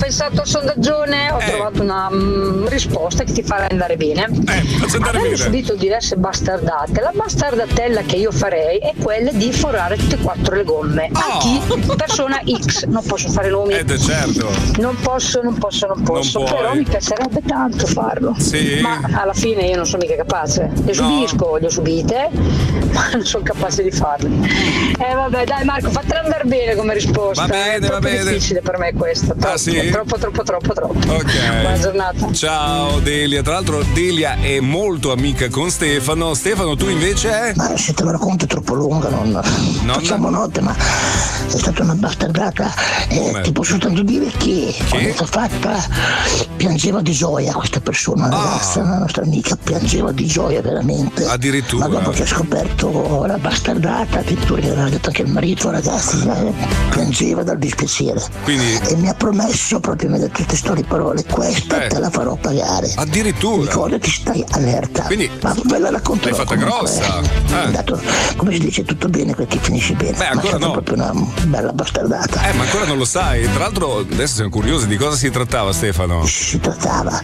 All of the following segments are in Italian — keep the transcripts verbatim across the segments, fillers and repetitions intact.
pensato al sondaggione, ho Eh. trovato una mm, risposta che ti farà andare bene. Eh, faccio andare Avendo bene. subito diverse bastardate, la bastardatella che io farei è quella di forare tutte e quattro le gomme. Oh. A chi? Persona X, non posso fare nomi. Ed è certo. Non posso, non posso, non posso, Non puoi. però mi piacerebbe tanto farlo. Sì. Ma alla fine io non sono mica capace. Le subisco, le ho subite, ma non sono capace di farle. Eh vabbè, dai Marco, fatela andare bene come risposta. Va bene, è troppo va bene. difficile per me questa. Troppo, Ah, sì? troppo, troppo, troppo, troppo. Ok. Buona giornata. Ciao Delia, tra l'altro Delia è molto amica con Stefano. Stefano, tu invece? Ma se te lo racconto è troppo lunga, non facciamo notte, ma è stata una bastardata. Eh, ti posso soltanto dire che quando è stata fatta piangeva di gioia questa persona, la ragazza, la nostra amica, piangeva di gioia veramente. Addirittura. Ma dopo che ha scoperto la bastardata, addirittura gli aveva detto anche il marito, ragazzi, eh, piangeva dal dispiacere. Quindi- E mi ha promesso, proprio mi ha detto testuali parole, questa Eh. te la farò pagare. Addirittura. Ricordati, stai allerta. Quindi ma ve la racconterò. l'hai fatta comunque, grossa. eh. Eh. È andato, come si dice, tutto bene quel che finisce bene. Beh, ma è ancora stata no. proprio una bella bastardata. Eh, ma ancora non lo sai. Tra l'altro adesso siamo curiosi di cosa si trattava, Stefano. Si trattava,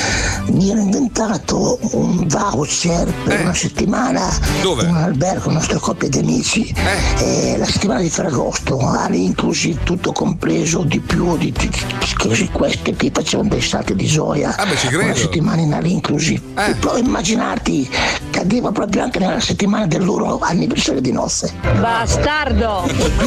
mi ero inventato un voucher per una settimana Dove? in un albergo, una nostra coppia di amici. Eh, la settimana di Ferragosto, all inclusive, tutto compreso, di più, di, di, di queste che facevano dei salti di gioia. Ah, beh, ci credo. Una settimana in all inclusive. E poi immaginarti, cadeva proprio anche nella settimana del loro anniversario di nozze. Bastardo!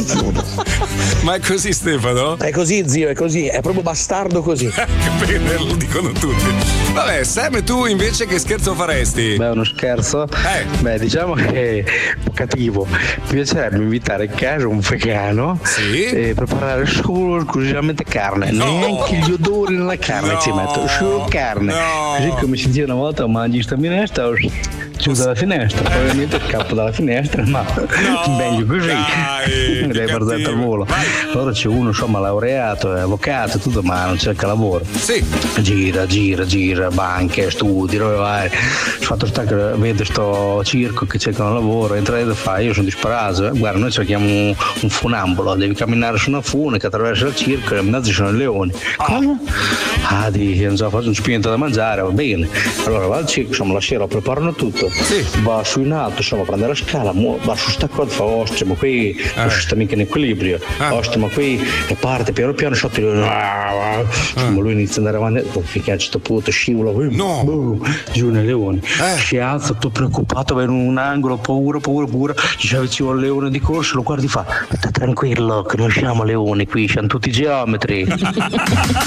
Ma è così, Stefano? È così, zio, è così, è proprio bastardo così. Che bene, lo dicono tutti. Vabbè, Sam, tu invece che scherzo faresti? Beh, uno scherzo? Eh. Beh, diciamo che è un po' cattivo. Mi piacerebbe invitare a casa un vegano e preparare solo esclusivamente carne. No. Neanche gli odori nella carne No. ci metto, solo carne. No. Così come si dice una volta, mangi sta minestra, chiudo la finestra, poi ovviamente scappo dalla finestra, ma meglio così. Dai, L'hai barzata al volo. Allora c'è uno, insomma, laureato, è avvocato, tutto, ma non cerca lavoro. Sì. Gira, gira, gira, banche, studi, robe varie. Il fatto sta che vede sto circo che cercano lavoro, entra e fa, io sono disperato, eh. Guarda, noi cerchiamo un, un funambolo, devi camminare su una fune che attraversa il circo e in mezzo ci sono i leoni. Cosa? Ah, dici, non so, faccio un spinto da mangiare, va bene. Allora va al circo, insomma, la sera preparano tutto, va su in alto, insomma, prende la scala, mu- va su sta cosa, fa ostia, ma qui non si sta mica in equilibrio, ostia, ma qui e parte piano piano sotto, insomma, lui inizia ad andare avanti, poi finché a questo punto scivola, boom, giù nei leoni, si alza, tutto preoccupato, va in un angolo, paura, paura, paura, ci avvicina il leone di corso, lo guardi e fa, sta tranquillo che noi siamo leoni qui, siamo tutti geometri.